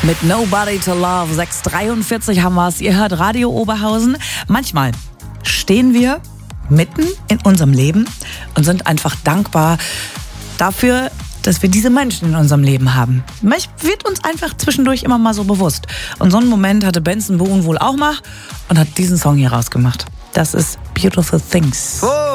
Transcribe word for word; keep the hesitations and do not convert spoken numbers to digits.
Mit Nobody to Love. sechs Uhr dreiundvierzig haben wir es. Ihr hört Radio Oberhausen. Manchmal stehen wir mitten in unserem Leben und sind einfach dankbar dafür, dass wir diese Menschen in unserem Leben haben. Manchmal wird uns einfach zwischendurch immer mal so bewusst. Und so einen Moment hatte Benson Boone wohl auch mal und hat diesen Song hier rausgemacht. Das ist Beautiful Things. Oh.